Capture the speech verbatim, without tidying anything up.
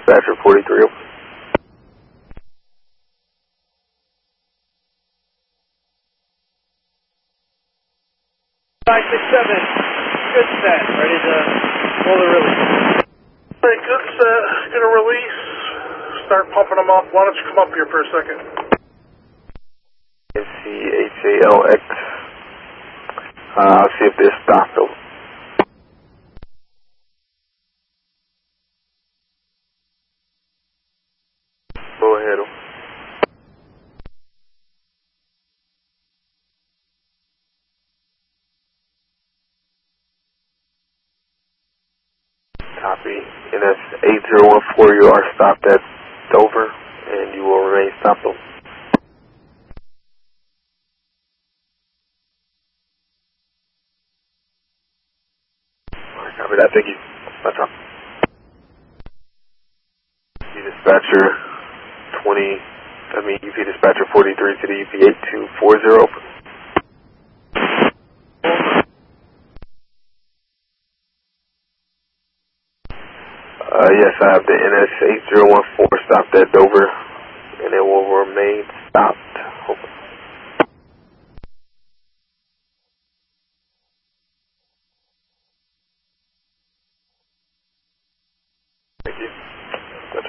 Dispatcher forty-three, over. five six seven, good set, ready to pull the release. Hey, good set, gonna release, start pumping them up. Why don't you come up here for a second? C H A L X, uh, I'll see if they're stopped, over. Go ahead, over. Copy. N S eight zero one four, you are stopped at Dover, and you will remain stopped, over. Alright, copy that, thank you. That's all. U P Dispatcher twenty, I mean U P Dispatcher forty-three to the U P eight two four zero. Uh, yes, I have the N S eight zero one four stopped at Dover, and it will remain stopped. Over. Thank you.